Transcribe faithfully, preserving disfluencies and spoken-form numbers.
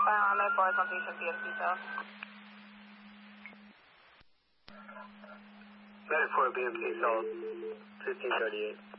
I'm going to forward something to B S details. Medic for B M T, so fifteen thirty-eight.